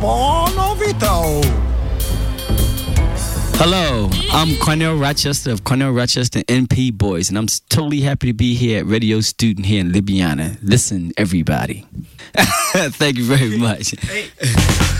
Buono Vito. Hello, I'm Cornell Rochester of Cornell Rochester NP Boys, and I'm totally happy to be here at Radio Student here in Ljubljana. Listen, everybody. Thank you very much.